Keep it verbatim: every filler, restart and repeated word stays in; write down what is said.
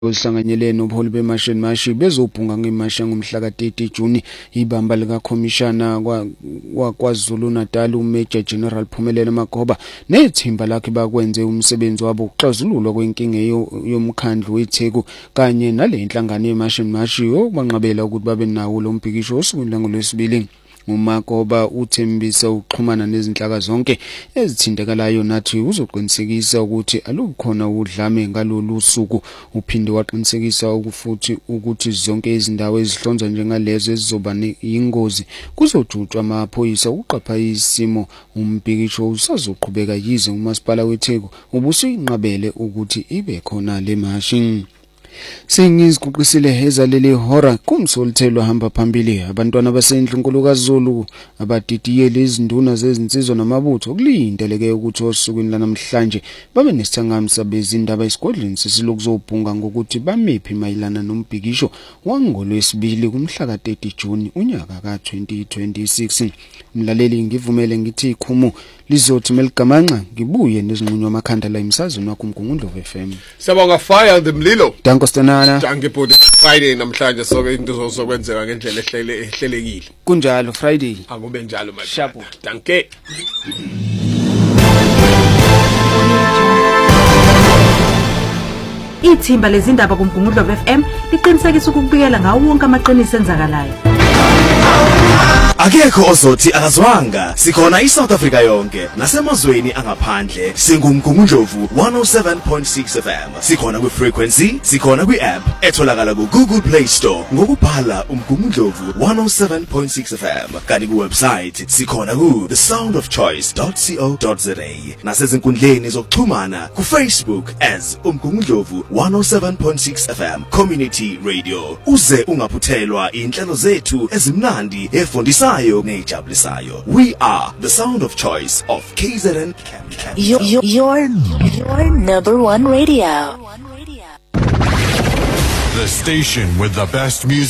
Uhlanganyele nobuholi bemashini mashi bezobhunga ngemasha ngomhla ka thirty June ibamba lika commissioner kwa KwaZulu Natal uMajor General Phumelelo Magoba nethimba lakhe bakwenze umsebenzi wabo ukuxazululwa kwenkinga yomkhandlu weTheku kanye nalenhlangano yemashini mashi obanqabela ukuthi babe nawo lo mbhikisho osukwini ngolwesibili. uMagoba uthembisa ukuxhumana nezinhlaka zonke ezithindekalayo nathi uzoqinisekisa ukuthi alukhona udlame ngalolu suku. Uphinde waqinisekisa ukufuthi ukuthi zonke izindawo ezihlonzwa njengalezo ezizoba yingozi kuzojutshwa amaphoyisa ukuqapha isimo. Umbhikisho usazoqhubeka yize umasipala weTheku ubusuyinqabele ukuthi ibe khona le mashi. Sengiziguqisile ezaleli hora kumsolithelo hamba phambili abantwana basendlunkulu kaZulu abadidiyele izinduna zezinsizwa namabutho kulindeleke ukuthi osukwini lanamhlanje babe nesithangamsa bezindaba esigodlweni sesilokuzobhunga ngokuthi bamephi mayilana nombhikisho wangolwesibili kumhla ka thirty June unyaka ka twenty twenty-six. Mlaleli ngivumele ngithi ikhumu lizothi meligamanxa ngibuye nezinqunywa amakhanda la emsazweni wakho uMgungundlovu F M. Siyabonga fire the mlilo. Danko Stanana. Danke bhuti. Friday namhlanje sonke into zozokwenzeka ngendlela ehlele ehlelekile. Kunjalo Friday. Akube njalo manje. Shapo. Danke. Ithimba lezindaba kuMgungundlovu F M liqinisekisa ukubikela ngawo wonke amaqiniso enzakalayo. Akekho ozothi akazwanga sikhona iSouth Africa yonke nasemazweni angaphandle singumgungundlovu one oh seven point six F M. Sikhona ku frequency, sikhona ku app etholakala ku Google Play Store ngokubhala umgungundlovu one oh seven point six F M. Kanti ku website sikhona ku the sound of choice dot co dot za nasezinkundleni zokuxhumana ku Facebook as umgungundlovu one oh seven point six F M Community Radio. Uze ungaphuthelwa inhlelo zethu ezimnandi efundisa nejabulisayo. We are the sound of choice of K Z N. Your, your, your, your number one radio. The station with the best music.